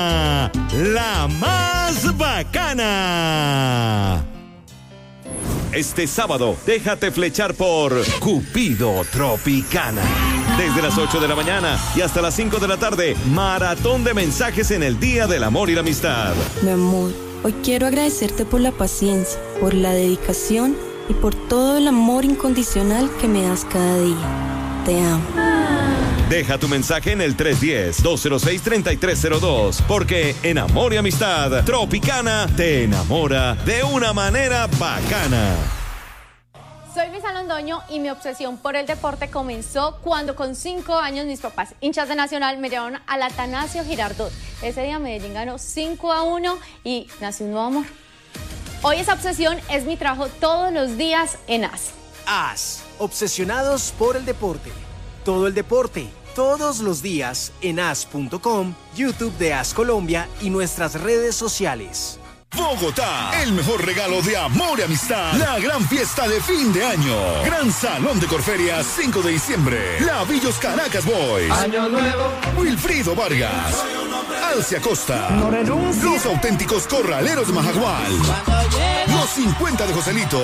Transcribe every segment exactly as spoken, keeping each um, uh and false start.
La más bacana. Este sábado, déjate flechar por Cupido Tropicana. Desde las ocho de la mañana y hasta las cinco de la tarde, maratón de mensajes en el Día del Amor y la Amistad. Mi amor, hoy quiero agradecerte por la paciencia, por la dedicación y por todo el amor incondicional que me das cada día. Te amo. Deja tu mensaje en el tres uno cero, dos cero seis, tres tres cero dos, porque en Amor y Amistad, Tropicana te enamora de una manera bacana. Soy Luisa Londoño y mi obsesión por el deporte comenzó cuando con cinco años mis papás, hinchas de Nacional, me llevaron al Atanasio Girardot. Ese día Medellín ganó cinco a uno y nació un nuevo amor. Hoy esa obsesión es mi trabajo todos los días en A S. A S, obsesionados por el deporte. Todo el deporte, todos los días en A S punto com, YouTube de A S Colombia y nuestras redes sociales. Bogotá, el mejor regalo de amor y amistad. La gran fiesta de fin de año. Gran Salón de Corferias, cinco de diciembre. La Villos Caracas Boys. Año nuevo. Wilfrido Vargas. Alcia Costa. No Los auténticos corraleros de Majagual. Los cincuenta de Joselito.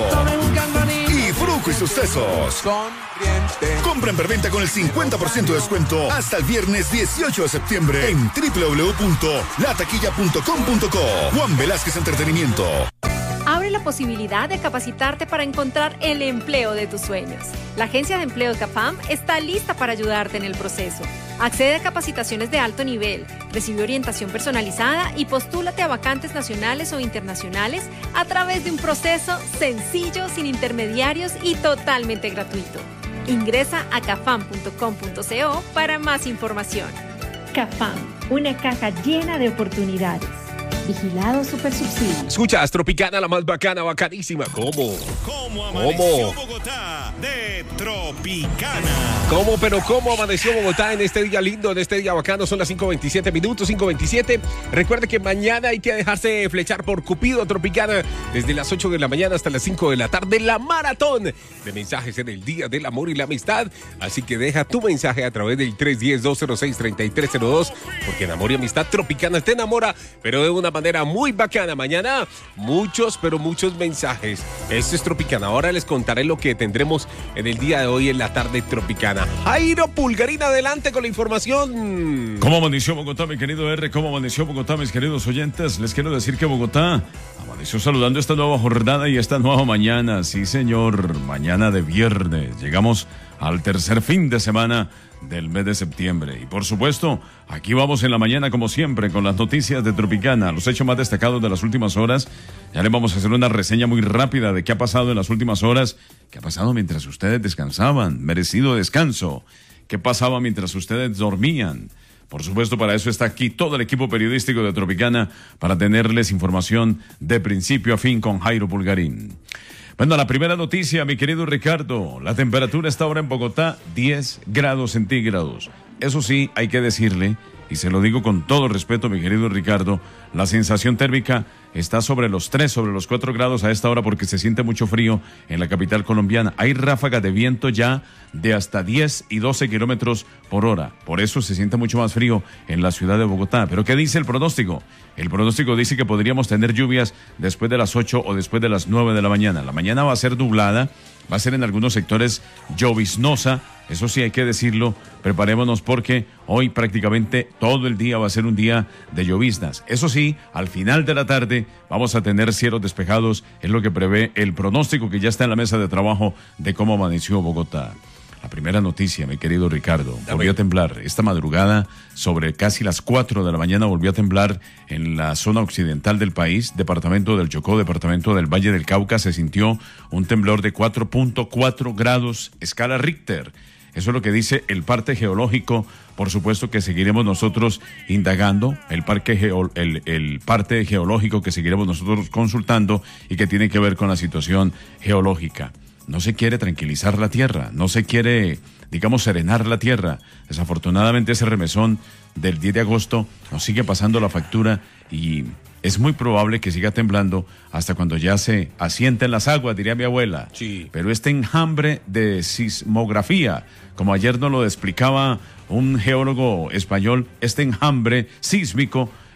Y Fruco y sus tesos. Compra en preventa con el cincuenta por ciento de descuento hasta el viernes dieciocho de septiembre en doble u doble u doble u punto la taquilla punto com punto co. Juan Velázquez Entretenimiento. Abre la posibilidad de capacitarte para encontrar el empleo de tus sueños. La Agencia de Empleo de CAFAM está lista para ayudarte en el proceso. Accede a capacitaciones de alto nivel, recibe orientación personalizada y postúlate a vacantes nacionales o internacionales a través de un proceso sencillo, sin intermediarios y totalmente gratuito. Ingresa a cafam punto com punto co para más información. CAFAM, una caja llena de oportunidades. Vigilado Supersubsidio. Escuchas Tropicana, la más bacana, bacanísima. ¿Cómo? ¿Cómo amaneció Bogotá de Tropicana? ¿Cómo, pero cómo amaneció Bogotá en este día lindo, en este día bacano? Son las cinco veintisiete minutos, cinco veintisiete. Recuerde que mañana hay que dejarse flechar por Cupido Tropicana desde las ocho de la mañana hasta las cinco de la tarde. La maratón de mensajes en el Día del Amor y la Amistad. Así que deja tu mensaje a través del tres uno cero, dos cero seis, tres tres cero dos, porque en Amor y Amistad Tropicana te enamora, pero de una manera muy bacana. Mañana muchos, pero muchos mensajes. Esto es Tropicana. Ahora les contaré lo que tendremos en el día de hoy en la tarde tropicana. Jairo Pulgarín, adelante con la información. ¿Cómo amaneció Bogotá, mi querido R? ¿Cómo amaneció Bogotá, mis queridos oyentes? Les quiero decir que Bogotá amaneció saludando esta nueva jornada y esta nueva mañana. Sí, señor, mañana de viernes. Llegamos al tercer fin de semana del mes de septiembre. Y por supuesto, aquí vamos en la mañana como siempre con las noticias de Tropicana, los hechos más destacados de las últimas horas. Ya les vamos a hacer una reseña muy rápida de qué ha pasado en las últimas horas, qué ha pasado mientras ustedes descansaban, merecido descanso, qué pasaba mientras ustedes dormían. Por supuesto, para eso está aquí todo el equipo periodístico de Tropicana, para tenerles información de principio a fin con Jairo Pulgarín. Bueno, la primera noticia, mi querido Ricardo. La temperatura está ahora en Bogotá, diez grados centígrados. Eso sí, hay que decirle, y se lo digo con todo respeto, mi querido Ricardo, la sensación térmica está sobre los tres, sobre los cuatro grados a esta hora porque se siente mucho frío en la capital colombiana. Hay ráfagas de viento ya de hasta diez y doce kilómetros por hora. Por eso se siente mucho más frío en la ciudad de Bogotá. ¿Pero qué dice el pronóstico? El pronóstico dice que podríamos tener lluvias después de las ocho o después de las nueve de la mañana. La mañana va a ser nublada, va a ser en algunos sectores lloviznosa. Eso sí, hay que decirlo, preparémonos porque hoy prácticamente todo el día va a ser un día de lloviznas. Eso sí, al final de la tarde vamos a tener cielos despejados, es lo que prevé el pronóstico que ya está en la mesa de trabajo de cómo amaneció Bogotá. La primera noticia, mi querido Ricardo, volvió a temblar esta madrugada sobre casi las cuatro de la mañana, volvió a temblar en la zona occidental del país, departamento del Chocó, departamento del Valle del Cauca. Se sintió un temblor de cuatro punto cuatro grados, escala Richter. Eso es lo que dice el parte geológico. Por supuesto que seguiremos nosotros indagando, el, parque geo, el, el parte geológico que seguiremos nosotros consultando y que tiene que ver con la situación geológica. No se quiere tranquilizar la tierra, no se quiere, digamos, serenar la tierra. Desafortunadamente ese remesón del diez de agosto nos sigue pasando la factura y es muy probable que siga temblando hasta cuando ya se asienten las aguas, diría mi abuela. Sí. Pero este enjambre de sismografía, como ayer nos lo explicaba un geólogo español, este enjambre sísmico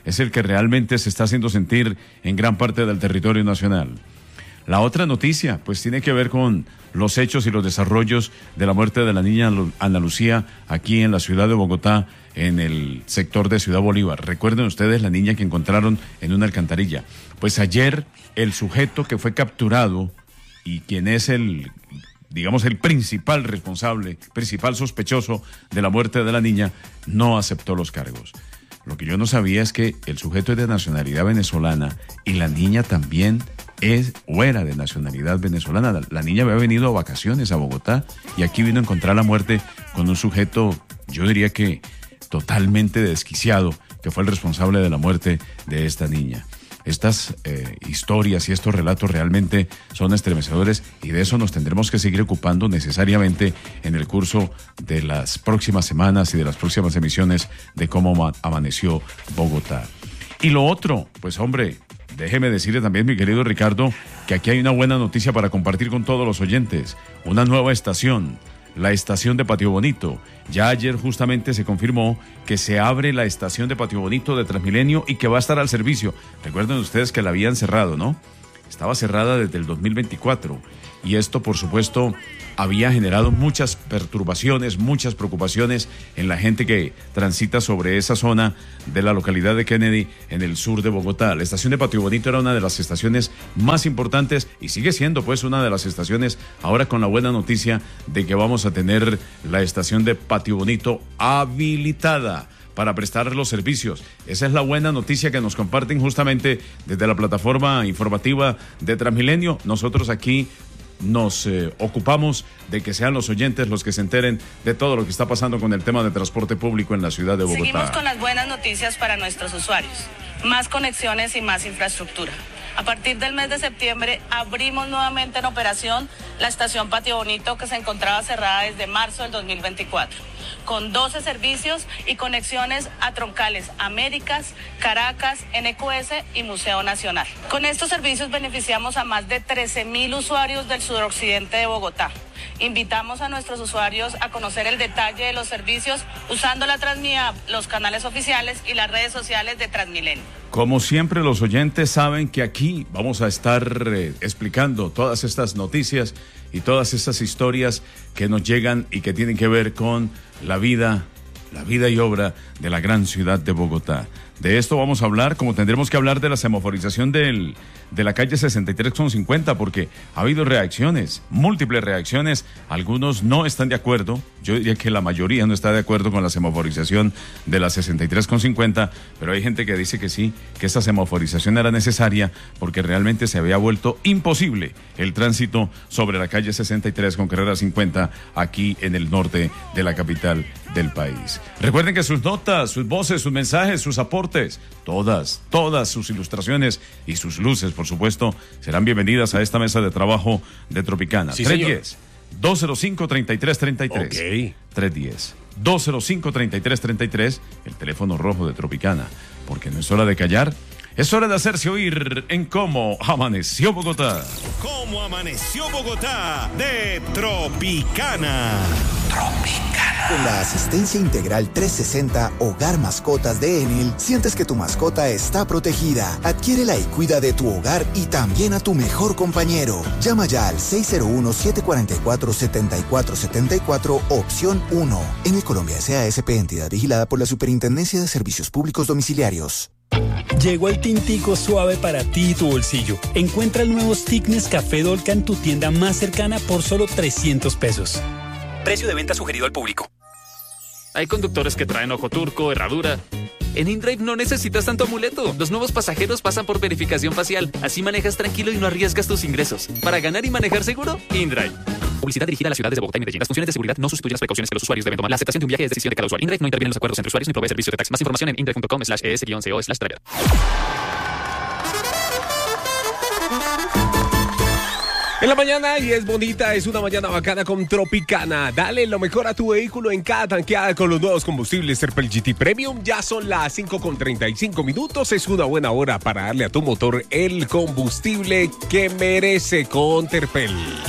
es el que realmente se está haciendo sentir en gran parte del territorio nacional. La otra noticia, pues tiene que ver con los hechos y los desarrollos de la muerte de la niña Ana Lucía aquí en la ciudad de Bogotá, en el sector de Ciudad Bolívar. Recuerden ustedes la niña que encontraron en una alcantarilla. Pues ayer el sujeto que fue capturado y quien es el, digamos, el principal responsable, principal sospechoso de la muerte de la niña, no aceptó los cargos. Lo que yo no sabía es que el sujeto es de nacionalidad venezolana y la niña también es o era de nacionalidad venezolana. La, la niña había venido a vacaciones a Bogotá y aquí vino a encontrar la muerte con un sujeto, yo diría que totalmente desquiciado, que fue el responsable de la muerte de esta niña. Estas eh, historias y estos relatos realmente son estremecedores y de eso nos tendremos que seguir ocupando necesariamente en el curso de las próximas semanas y de las próximas emisiones de Cómo Amaneció Bogotá. Y lo otro, pues hombre, déjeme decirle también, mi querido Ricardo, que aquí hay una buena noticia para compartir con todos los oyentes. Una nueva estación, la estación de Patio Bonito. Ya ayer justamente se confirmó que se abre la estación de Patio Bonito de Transmilenio y que va a estar al servicio. Recuerden ustedes que la habían cerrado, ¿no? Estaba cerrada desde el dos mil veinticuatro y esto, por supuesto, había generado muchas perturbaciones, muchas preocupaciones en la gente que transita sobre esa zona de la localidad de Kennedy en el sur de Bogotá. La estación de Patio Bonito era una de las estaciones más importantes y sigue siendo pues una de las estaciones, ahora con la buena noticia de que vamos a tener la estación de Patio Bonito habilitada para prestar los servicios. Esa es la buena noticia que nos comparten justamente desde la plataforma informativa de Transmilenio. Nosotros aquí nos eh, ocupamos de que sean los oyentes los que se enteren de todo lo que está pasando con el tema de transporte público en la ciudad de Bogotá. Seguimos con las buenas noticias para nuestros usuarios. Más conexiones y más infraestructura. A partir del mes de septiembre abrimos nuevamente en operación la estación Patio Bonito, que se encontraba cerrada desde marzo del dos mil veinticuatro, con doce servicios y conexiones a troncales Américas, Caracas, N Q S y Museo Nacional. Con estos servicios beneficiamos a más de trece mil usuarios del suroccidente de Bogotá. Invitamos a nuestros usuarios a conocer el detalle de los servicios usando la Transmia, los canales oficiales y las redes sociales de Transmilenio. Como siempre, los oyentes saben que aquí vamos a estar eh, explicando todas estas noticias y todas estas historias que nos llegan y que tienen que ver con la vida, la vida y obra de la gran ciudad de Bogotá. De esto vamos a hablar, como tendremos que hablar de la semaforización del, de la calle sesenta y tres con cincuenta, porque ha habido reacciones, múltiples reacciones. Algunos no están de acuerdo, yo diría que la mayoría no está de acuerdo con la semaforización de la sesenta y tres con cincuenta, pero hay gente que dice que sí, que esta semaforización era necesaria porque realmente se había vuelto imposible el tránsito sobre la calle sesenta y tres con carrera cincuenta aquí en el norte de la capital del país. Recuerden que sus notas, sus voces, sus mensajes, sus aportes, todas, todas sus ilustraciones y sus luces, por supuesto, serán bienvenidas a esta mesa de trabajo de Tropicana. Sí, tres uno cero, dos cero cinco, tres tres tres tres. Ok. tres uno cero, dos cero cinco, tres tres tres tres, el teléfono rojo de Tropicana, porque no es hora de callar, es hora de hacerse oír en Cómo Amaneció Bogotá. Cómo Amaneció Bogotá de Tropicana. Tropicana. Con la asistencia integral trescientos sesenta Hogar Mascotas de Enel, sientes que tu mascota está protegida. Adquiérela y cuida de tu hogar y también a tu mejor compañero. Llama ya al seis cero uno, siete cuatro cuatro, siete cuatro siete cuatro, opción uno. Enel Colombia S A S P, entidad vigilada por la Superintendencia de Servicios Públicos Domiciliarios. Llegó el tintico suave para ti y tu bolsillo. Encuentra el nuevo Stick Nescafé Dolca en tu tienda más cercana por solo trescientos pesos. Precio de venta sugerido al público. Hay conductores que traen ojo turco, herradura. En InDrive no necesitas tanto amuleto. Los nuevos pasajeros pasan por verificación facial. Así manejas tranquilo y no arriesgas tus ingresos. Para ganar y manejar seguro, InDrive. Publicidad dirigida a las ciudades de Bogotá y Medellín. Las funciones de seguridad no sustituyen las precauciones que los usuarios deben tomar. La aceptación de un viaje es decisión de cada usuario. InDrive no interviene en los acuerdos entre usuarios ni provee servicio de taxi. Más información en indrive.com slash es-co slash driver. En la mañana y es bonita, es una mañana bacana con Tropicana. Dale lo mejor a tu vehículo en cada tanqueada con los nuevos combustibles Terpel G T Premium. Ya son las cinco con treinta y cinco minutos. Es una buena hora para darle a tu motor el combustible que merece con Terpel.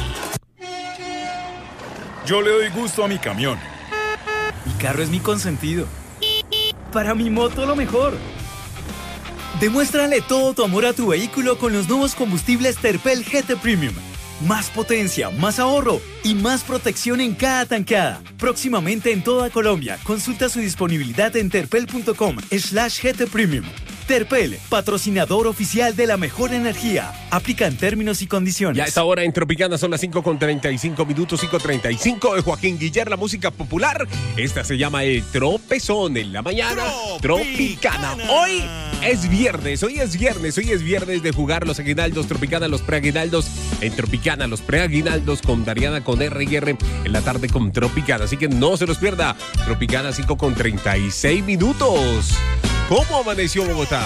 Yo le doy gusto a mi camión. Mi carro es mi consentido. Para mi moto lo mejor. Demuéstrale todo tu amor a tu vehículo con los nuevos combustibles Terpel G T Premium. Más potencia, más ahorro y más protección en cada tanqueada. Próximamente en toda Colombia. Consulta su disponibilidad en terpel.com slash GT Premium. Terpel, patrocinador oficial de la mejor energía. Aplican términos y condiciones. Ya a esta hora en Tropicana son las cinco con treinta y cinco minutos, cinco treinta y cinco de Joaquín Guiller, la música popular. Esta se llama El Tropezón en la mañana. Tropicana. Hoy es viernes, hoy es viernes, hoy es viernes de jugar los aguinaldos Tropicana, los preaguinaldos en Tropicana, los preaguinaldos con Dariana, con R y R en la tarde con Tropicana. Así que no se los pierda. Tropicana cinco con treinta y seis minutos. ¿Cómo amaneció Bogotá?